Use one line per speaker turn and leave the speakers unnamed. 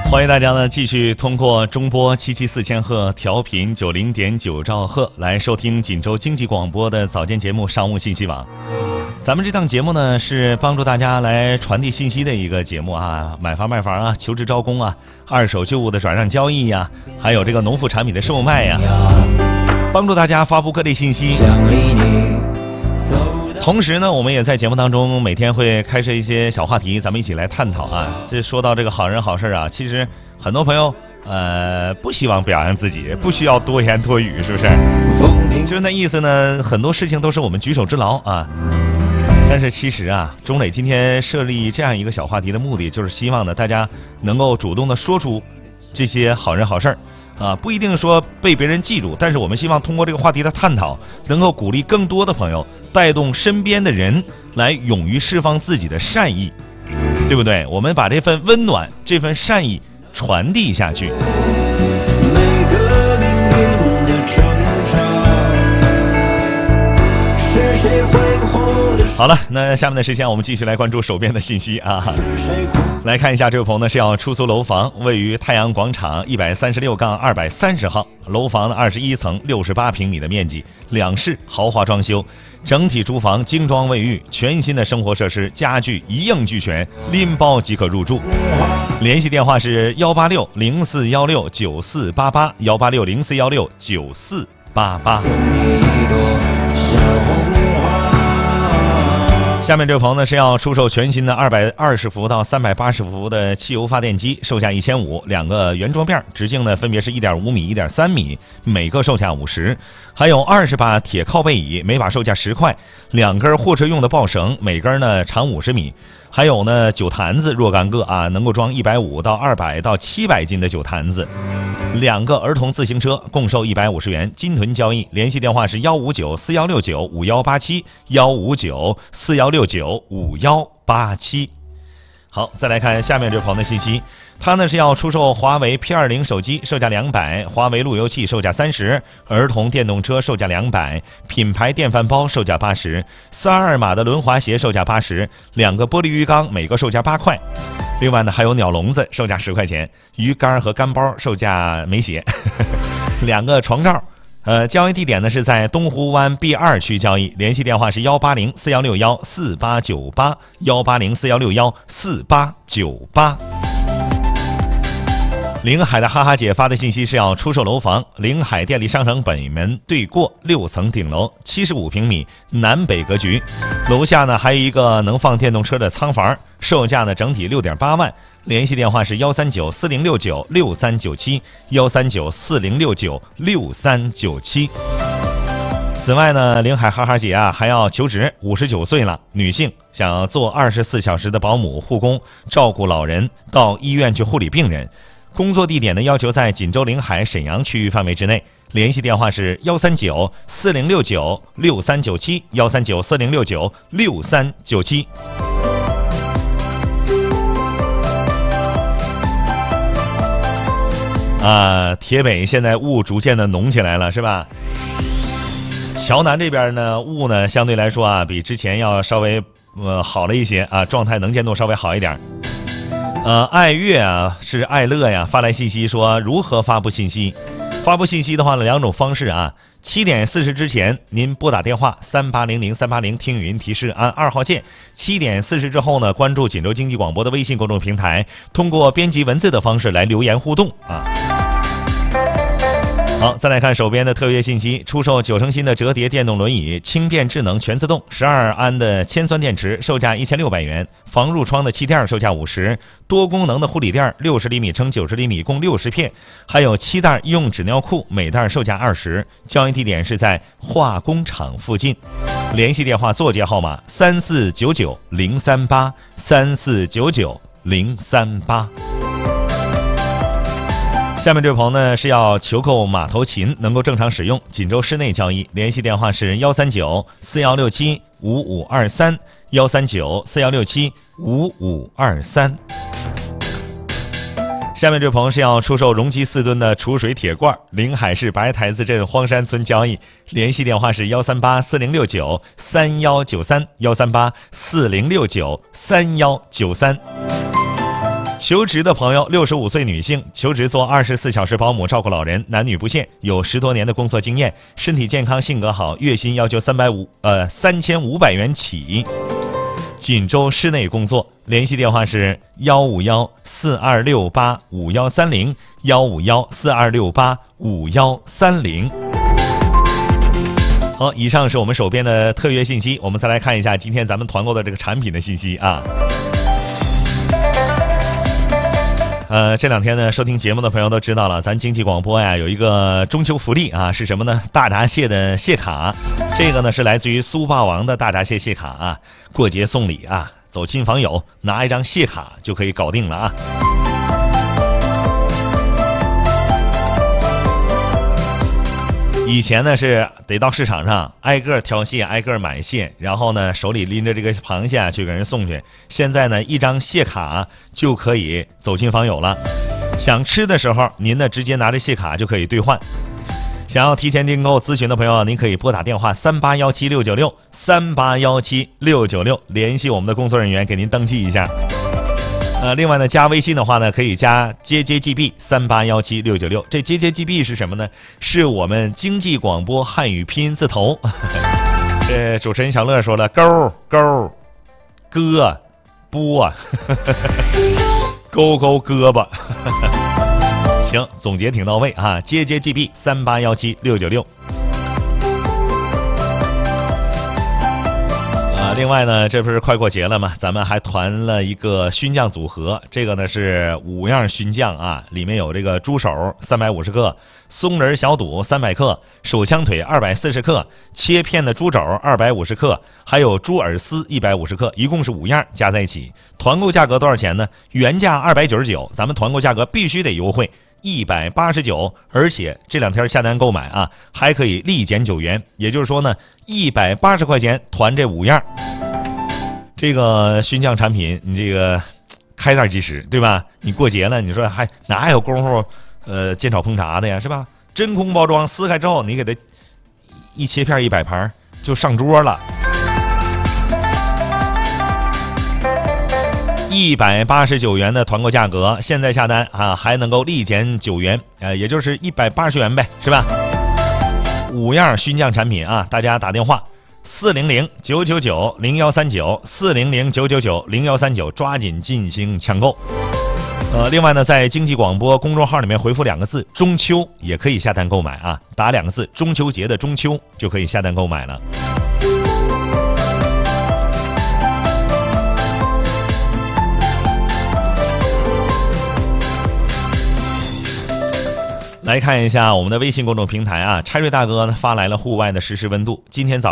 欢迎大家呢继续通过中波774千赫调频90.9兆赫来收听锦州经济广播的早间节目商务信息网。咱们这档节目呢是帮助大家来传递信息的一个节目啊，买房卖房啊，求职招工啊，二手旧物的转让交易呀，还有这个农副产品的售卖呀，帮助大家发布各类信息。同时呢，我们也在节目当中每天会开设一些小话题，咱们一起来探讨啊。这说到这个好人好事啊，其实很多朋友不希望表扬自己，不需要多言多语，是不是？就是那意思呢，很多事情都是我们举手之劳啊。但是其实啊，钟磊今天设立这样一个小话题的目的，就是希望呢大家能够主动的说出这些好人好事啊，不一定说被别人记住，但是我们希望通过这个话题的探讨，能够鼓励更多的朋友，带动身边的人来勇于释放自己的善意，对不对？我们把这份温暖、这份善意传递下去。好了，那下面的时间我们继续来关注手边的信息啊。来看一下，这位朋友呢是要出租楼房，位于太阳广场136-230号，楼房的21层68平米的面积，2室豪华装修，整体厨房精装卫浴，全新的生活设施家具一应俱全，拎包即可入住。联系电话是186-0416-9488，186-0416-9488。下面这位朋友呢是要出售全新的220伏到380伏的汽油发电机，售价1500，两个圆桌面，直径呢分别是1.5米、1.3米，每个售价50。还有20把铁靠背椅，每把售价10块，2根货车用的抱绳，每根呢长50米。还有呢酒坛子若干个啊，能够装150到200到700斤的酒坛子。2个儿童自行车，共售150元，金屯交易。联系电话是159-4169-5187，159-4169-5187。好，再来看下面这朋友的信息，他呢是要出售华为 P20 手机，售价200，华为路由器售价30，儿童电动车售价200，品牌电饭煲售价80，42码的轮滑鞋售价80，2个玻璃鱼缸每个售价8块。另外呢还有鸟笼子售价10块钱，鱼竿和干包售价没写，2个床罩。交易地点呢是在东湖湾 B2 区交易，联系电话是180-4161-4898，180-4161-4898。临海的哈哈姐发的信息是要出售楼房，临海电力商城北门对过6层顶楼，75平米，南北格局，楼下呢还有一个能放电动车的仓房，售价呢整体6.8万。联系电话是139-4069-6397，139-4069-6397。此外呢，临海哈哈姐啊还要求职，59岁了，女性，想要做24小时的保姆、护工，照顾老人，到医院去护理病人。工作地点呢要求在锦州临海沈阳区域范围之内。联系电话是139-4069-6397，139-4069-6397。铁北现在雾逐渐的浓起来了，是吧？桥南这边呢，雾呢相对来说啊，比之前要稍微好了一些啊，状态能见度稍微好一点。爱乐啊是爱乐呀，发来信息说如何发布信息？发布信息的话呢，2种方式啊。7点40之前，您拨打电话3800-380，听语音提示按2号键。7点40之后呢，关注锦州经济广播的微信公众平台，通过编辑文字的方式来留言互动啊。好，再来看手边的特约信息，出售9升新的折叠电动轮椅，轻便智能全自动，12安的铅酸电池，售价1600元，防褥疮的气垫售价50，多功能的护理垫60厘米乘90厘米共60片，还有7袋医用纸尿裤，每袋售价20。交易地点是在化工厂附近。联系电话座机号码3499-038，3499-038。下面这位朋友呢是要求购马头琴，能够正常使用，锦州市内交易。联系电话是139-4167-5523，139-4167-5523。下面这位朋友是要出售容积4吨的储水铁罐，临海市白台子镇荒山村交易。联系电话是138-4069-3193，138-4069-3193。 求职的朋友，65岁女性，求职做24小时保姆，照顾老人，男女不限，有10多年的工作经验，身体健康，性格好，月薪要求3500元起。锦州室内工作，联系电话是151-4268-5130，151-4268-5130。好，以上是我们手边的特约信息，我们再来看一下今天咱们团购的这个产品的信息啊。这两天呢，收听节目的朋友都知道了，咱经济广播呀有一个中秋福利啊，是什么呢？大闸蟹的蟹卡，这个呢是来自于苏霸王的大闸蟹蟹卡啊，过节送礼啊，走亲访友拿一张蟹卡就可以搞定了啊。以前呢是得到市场上挨个挑蟹，挨个买蟹，然后呢手里拎着这个螃蟹去给人送去。现在呢一张蟹卡就可以走亲访友了，想吃的时候您呢直接拿着蟹卡就可以兑换。想要提前订购咨询的朋友，您可以拨打电话38176963817696，联系我们的工作人员给您登记一下。另外呢，加微信的话呢，可以加JJGB38176996。这 JJGB 是什么呢？是我们经济广播汉语拼音字头。主持人小乐说了，勾勾胳膊，勾勾胳膊。行，总结挺到位啊。JJGB38176996。另外呢，这不是快过节了吗？咱们还团了一个熏酱组合，这个呢是5样熏酱啊，里面有这个猪手350克，松仁小肚300克，手枪腿240克，切片的猪肘250克，还有猪耳丝150克，一共是5样加在一起。团购价格多少钱呢？原价299，咱们团购价格必须得优惠189，而且这2天下单购买啊，还可以立减9元，也就是说呢，180块钱团这5样。这个熏酱产品，你这个开袋即食，对吧？你过节了，你说还哪有功夫煎炒烹炸的呀，是吧？真空包装，撕开之后，你给它一切片100盘就上桌了。189元的团购价格，现在下单啊还能够立减9元，也就是180元呗，是吧？5样熏酱产品啊，大家打电话400-999-0139，400-999-0139，抓紧进行抢购。另外呢，在经济广播公众号里面回复2个字“中秋”也可以下单购买啊，打2个字“中秋节”的中秋就可以下单购买了。来看一下我们的微信公众平台啊，拆瑞大哥呢发来了户外的实时温度。今天早